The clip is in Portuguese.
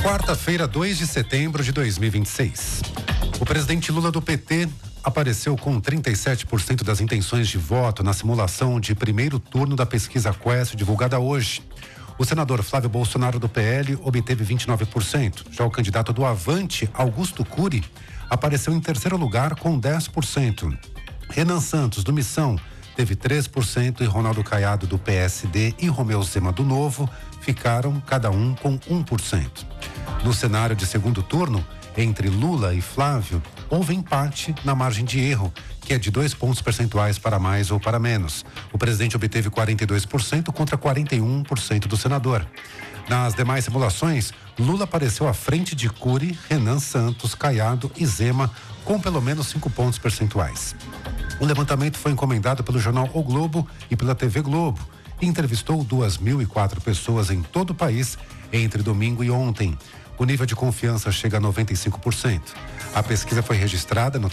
Quarta-feira, 2 de setembro de 2026. O presidente Lula do PT apareceu com 37% das intenções de voto na simulação de primeiro turno da pesquisa Quest divulgada hoje. O senador Flávio Bolsonaro do PL obteve 29%. Já o candidato do Avante, Augusto Cury, apareceu em terceiro lugar com 10%. Renan Santos, do Missão, teve 3% e Ronaldo Caiado do PSD e Romeu Zema do Novo ficaram cada um com 1%. No cenário de segundo turno, entre Lula e Flávio, houve empate na margem de erro, que é de 2 pontos percentuais para mais ou para menos. O presidente obteve 42% contra 41% do senador. Nas demais simulações, Lula apareceu à frente de Cury, Renan Santos, Caiado e Zema, com pelo menos 5 pontos percentuais. O levantamento foi encomendado pelo jornal O Globo e pela TV Globo e entrevistou 2.004 pessoas em todo o país entre domingo e ontem. O nível de confiança chega a 95%. A pesquisa foi registrada no